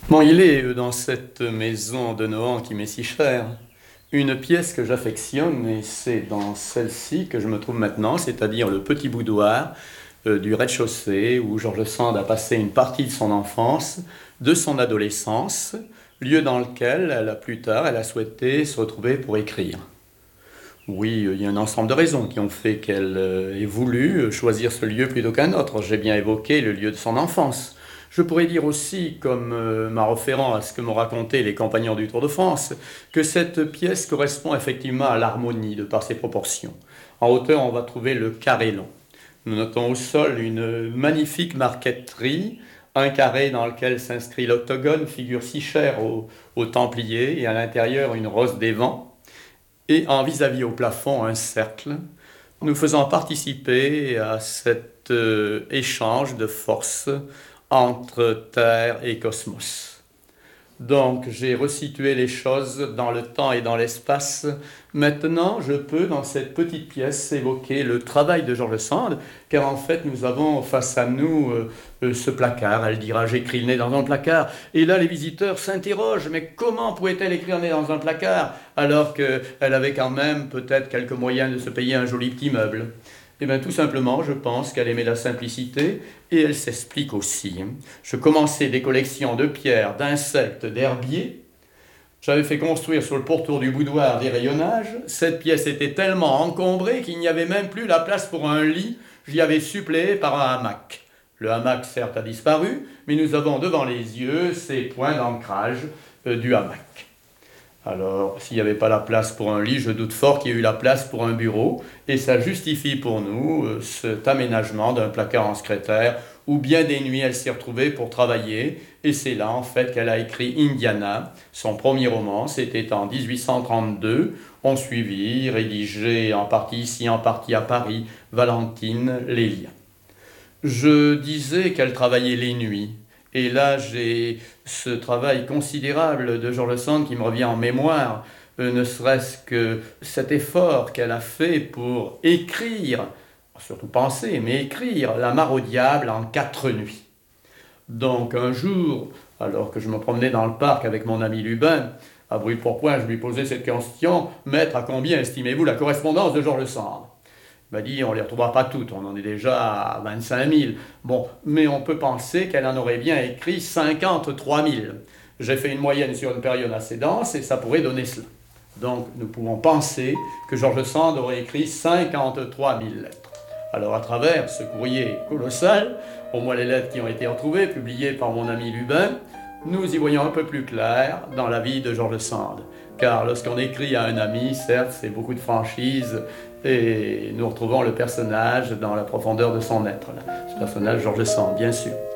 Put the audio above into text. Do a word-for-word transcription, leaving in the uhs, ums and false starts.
Bon, il est euh, dans cette maison de Nohant qui m'est si chère, une pièce que j'affectionne et c'est dans celle-ci que je me trouve maintenant, c'est-à-dire le petit boudoir euh, du rez-de-chaussée où George Sand a passé une partie de son enfance, de son adolescence, lieu dans lequel, elle a, plus tard, elle a souhaité se retrouver pour écrire. Oui, euh, il y a un ensemble de raisons qui ont fait qu'elle euh, ait voulu euh, choisir ce lieu plutôt qu'un autre. J'ai bien évoqué le lieu de son enfance. Je pourrais dire aussi, comme euh, m'a référant à ce que m'ont raconté les compagnons du Tour de France, que cette pièce correspond effectivement à l'harmonie de par ses proportions. En hauteur, on va trouver le carré long. Nous notons au sol une magnifique marqueterie, un carré dans lequel s'inscrit l'octogone, figure si chère aux, aux Templiers, et à l'intérieur une rose des vents et en vis-à-vis au plafond un cercle, nous faisant participer à cet euh, échange de forces entre Terre et cosmos. Donc j'ai resitué les choses dans le temps et dans l'espace. Maintenant, je peux, dans cette petite pièce, évoquer le travail de George Sand, car en fait, nous avons face à nous euh, euh, ce placard. Elle dira, j'écris le nez dans un placard. Et là, les visiteurs s'interrogent, mais comment pouvait-elle écrire le nez dans un placard, alors qu'elle avait quand même peut-être quelques moyens de se payer un joli petit meuble? Eh bien, tout simplement, je pense qu'elle aimait la simplicité et elle s'explique aussi. Je commençais des collections de pierres, d'insectes, d'herbiers. J'avais fait construire sur le pourtour du boudoir des rayonnages. Cette pièce était tellement encombrée qu'il n'y avait même plus la place pour un lit. J'y avais suppléé par un hamac. Le hamac, certes, a disparu, mais nous avons devant les yeux ces points d'ancrage euh, du hamac. Alors, s'il n'y avait pas la place pour un lit, je doute fort qu'il y ait eu la place pour un bureau, et ça justifie pour nous euh, cet aménagement d'un placard en secrétaire, où bien des nuits elle s'est retrouvée pour travailler, et c'est là en fait qu'elle a écrit Indiana, son premier roman, c'était en dix-huit cent trente-deux, on suivit, rédigé en partie ici, en partie à Paris, Valentine Lélia. Je disais qu'elle travaillait les nuits. Et là, j'ai ce travail considérable de George Sand qui me revient en mémoire, euh, ne serait-ce que cet effort qu'elle a fait pour écrire, surtout penser, mais écrire La Mare au diable en quatre nuits. Donc un jour, alors que je me promenais dans le parc avec mon ami Lubin, à brûle-pourpoint, je lui posais cette question: Maître, à combien estimez-vous la correspondance de George Sand? Il m'a dit, on ne les retrouvera pas toutes, on en est déjà à vingt-cinq mille. Bon, mais on peut penser qu'elle en aurait bien écrit cinquante-trois mille. J'ai fait une moyenne sur une période assez dense et ça pourrait donner cela. Donc nous pouvons penser que George Sand aurait écrit cinquante-trois mille lettres. Alors à travers ce courrier colossal, au moins les lettres qui ont été retrouvées, publiées par mon ami Lubin, nous y voyons un peu plus clair dans la vie de George Sand. Car lorsqu'on écrit à un ami, certes, c'est beaucoup de franchise, et nous retrouvons le personnage dans la profondeur de son être. Ce personnage, George Sand, bien sûr.